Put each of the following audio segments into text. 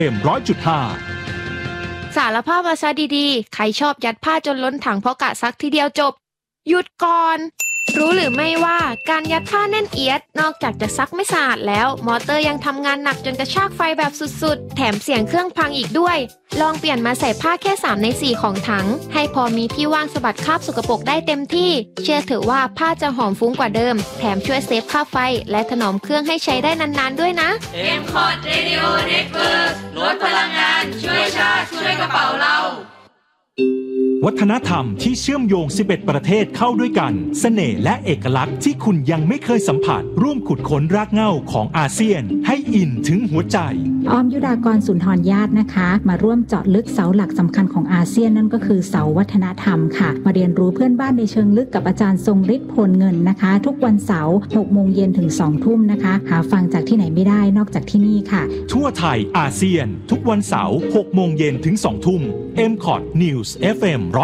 สารภาพภาษาดีๆใครชอบยัดผ้าจนล้นถังเพราะกะซักทีเดียวจบหยุดก่อนรู้หรือไม่ว่าการยัดผ้าแน่นเอียดนอกจากจะซักไม่สะอาดแล้วมอเตอร์ยังทำงานหนักจนกระชากไฟแบบสุดๆแถมเสียงเครื่องพังอีกด้วยลองเปลี่ยนมาใส่ผ้าแค่3 ใน 4ของถังให้พอมีที่ว่างสะบัดคราบสกปรกได้เต็มที่เชื่อเถอะว่าผ้าจะหอมฟุ้งกว่าเดิมแถมช่วยเซฟค่าไฟและถนอมเครื่องให้ใช้ได้นานๆด้วยนะ M-Cot Radio Network ลดพลังงานช่วยชาติช่วยกระเป๋าเราวัฒนธรรมที่เชื่อมโยง11ประเทศเข้าด้วยกันเสน่ห์และเอกลักษณ์ที่คุณยังไม่เคยสัมผัสร่วมขุดค้นรากเหง้าของอาเซียนให้อินถึงหัวใจออมยุดากรสุนทรญาตินะคะมาร่วมเจาะลึกเสาหลักสำคัญของอาเซียนนั่นก็คือเสาวัฒนธรรมค่ะมาเรียนรู้เพื่อนบ้านในเชิงลึกกับอาจารย์ทรงฤทธิ์พลเงินนะคะทุกวันเสาร์ 6 โมงเย็นถึง 2 ทุ่มนะคะหาฟังจากที่ไหนไม่ได้นอกจากที่นี่ค่ะทั่วไทยอาเซียนทุกวันเสาร์ 6 โมงเย็นถึง 2 ทุ่ม M-Cot News FM 100.5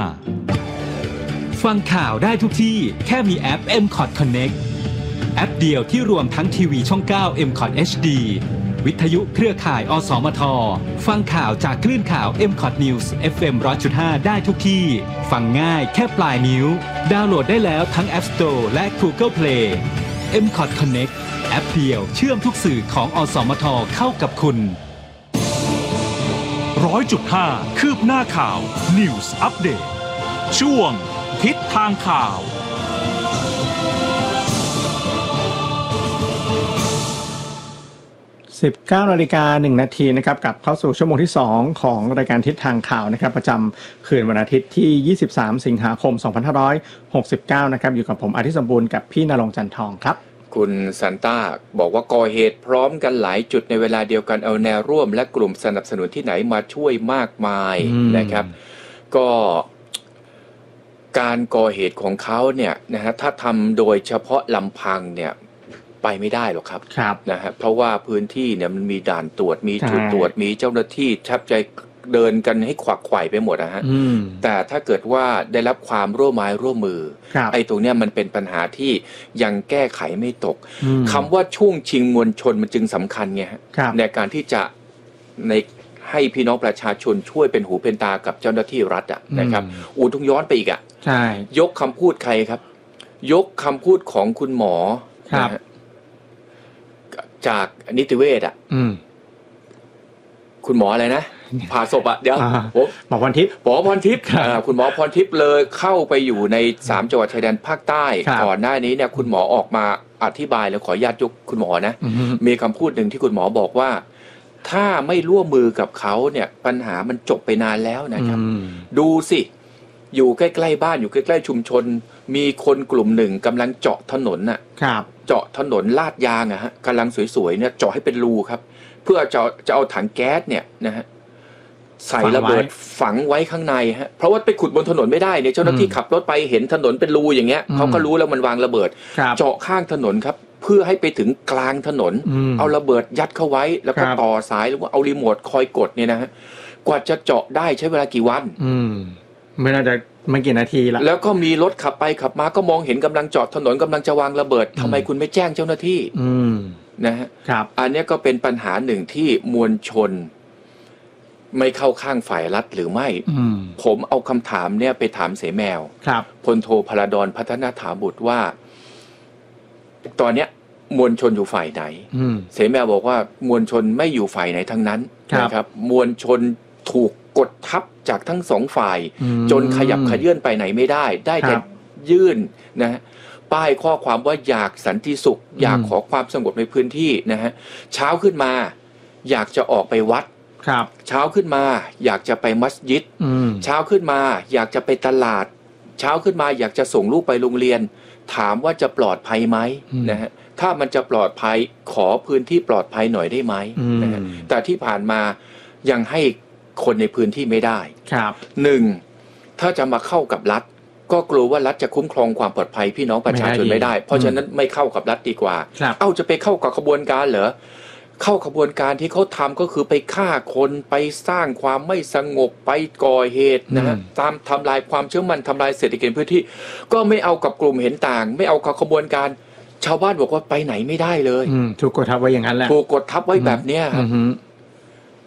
ฟังข่าวได้ทุกที่แค่มีแอป M-Cot Connect แอปเดียวที่รวมทั้งทีวีช่อง 9 M-Cot HD วิทยุเครือข่ายอสมทฟังข่าวจากคลื่นข่าว M-Cot News FM 100.5 ได้ทุกที่ฟังง่ายแค่ปลายนิ้วดาวน์โหลดได้แล้วทั้ง App Store และ Google Play M-Cot Connect แอปเดียวเชื่อมทุกสื่อของอสมทเข้ากับคุณ 100.5 คืบหน้าข่าว News Update ช่วงทิศทางข่าว 19:01 น.นะครับกลับเข้าสู่ชั่วโมงที่2ของรายการทิศทางข่าวนะครับประจำคืนวันอาทิตย์ที่23สิงหาคม2569นะครับอยู่กับผมอาทิตย์สมบูรณ์กับพี่ณรงค์จันทร์ทองครับคุณซันต้าบอกว่าก่อเหตุพร้อมกันหลายจุดในเวลาเดียวกันเอาแนวร่วมและกลุ่มสนับสนุนที่ไหนมาช่วยมากมายนะครับก็การก่อเหตุของเขาเนี่ยนะฮะถ้าทำโดยเฉพาะลำพังเนี่ยไปไม่ได้หรอกครับนะฮะเพราะว่าพื้นที่เนี่ยมันมีด่านตรวจมีจุดตรวจมีเจ้าหน้าที่แทบจะเดินกันให้ขวักไขว่ไปหมดนะฮะแต่ถ้าเกิดว่าได้รับความร่วมไม้ร่วมมือไอ้ตรงเนี้ยมันเป็นปัญหาที่ยังแก้ไขไม่ตกคำว่าช่วงชิงมวลชนมันจึงสำคัญไงฮะในการที่จะในให้พี่น้องประชาชนช่วยเป็นหูเป็นตากับเจ้าหน้าที่รัฐอ่ะนะครับต้องย้อนไปอีกอ่ะยกคำพูดใครครับยกคำพูดของคุณหมอนะฮะจากนิติเวชอ่ะคุณหมออะไรนะผ่าศพอ่ะเดี๋ยวหมอพรทิพย์คุณหมอพรทิพย์เลยเข้าไปอยู่ใน3จังหวัดชายแดนภาคใต้ก่อนหน้านี้เนี่ยคุณหมอออกมาอธิบายแล้วขออนุญาตยกคุณหมอนะมีคำพูดหนึ่งที่คุณหมอบอกว่าถ้าไม่ร่วมมือกับเขาเนี่ยปัญหามันจบไปนานแล้วนะครับดูสิอยู่ใกล้ๆบ้านอยู่ใกล้ๆชุมชนมีคนกลุ่มหนึ่งกำลังเจาะถนนน่ะเจาะถนนลาดยางอะฮะกำลังสวยๆเนี่ยเจาะให้เป็นรูครับเพื่อจะเอาถังแก๊สเนี่ยนะฮะใส่ระเบิดฝังไว้ข้างในฮะเพราะว่าไปขุดบนถนนไม่ได้เนี่ยเจ้าหน้าที่ขับรถไปเห็นถนนเป็นรูอย่างเงี้ยเขาก็รู้แล้วมันวางระเบิดเจาะข้างถนนครับเพื่อให้ไปถึงกลางถนนเอาระเบิดยัดเข้าไว้แล้วก็ต่อสายหรือว่าเอารีโมทคอยกดเนี่ยนะฮะกว่าจะเจาะได้ใช้เวลากี่วันไม่น่าจะไม่กี่นาทีละแล้วก็มีรถขับไปขับมาก็มองเห็นกำลังเจาะถนนกำลังจะวางระเบิดทำไมคุณไม่แจ้งเจ้าหน้าที่นะฮะอันนี้ก็เป็นปัญหาหนึ่งที่มวลชนไม่เข้าข้างฝ่ายรัฐหรือไม่ผมเอาคำถามเนี่ยไปถามเสแมวพลโทพลดรพัฒนาถาบุตรว่าตอนเนี้ยมวลชนอยู่ฝ่ายไหนเสแมวบอกว่ามวลชนไม่อยู่ฝ่ายไหนทั้งนั้นนะครับมวลชนถูกกดทับจากทั้งสองฝ่ายจนขยับขยื่นไปไหนไม่ได้แต่ยื่นนะป้ายข้อความว่าอยากสันติสุขอยากขอความสงบในพื้นที่นะฮะเช้าขึ้นมาอยากจะออกไปวัดเช้าขึ้นมาอยากจะไปมัสยิดเช้าขึ้นมาอยากจะไปตลาดเช้าขึ้นมาอยากจะส่งลูกไปโรงเรียนถามว่าจะปลอดภัยไหมนะฮะถ้ามันจะปลอดภัยขอพื้นที่ปลอดภัยหน่อยได้ไหมนะฮะแต่ที่ผ่านมายังให้คนในพื้นที่ไม่ได้หนึ่งถ้าจะมาเข้ากับรัฐก็กลัวว่ารัฐจะคุ้มครองความปลอดภัยพี่น้องประชาชนไม่ได้เพราะฉะนั้นไม่เข้ากับรัฐดีกว่าจะไปเข้ากับขบวนการเหรอเข้าขบวนการที่เขาทำก็คือไปฆ่าคนไปสร้างความไม่สงบไปก่อเหตุนะฮะตามทำลายความเชื่อมั่นทำลายเศรษฐกิจพื้นที่ก็ไม่เอากับกลุ่มเห็นต่างไม่เอากับขบวนการชาวบ้านบอกว่าไปไหนไม่ได้เลยถูกกดทับไว้อย่างนั้นแหละถูกกดทับไว้แบบเนี้ย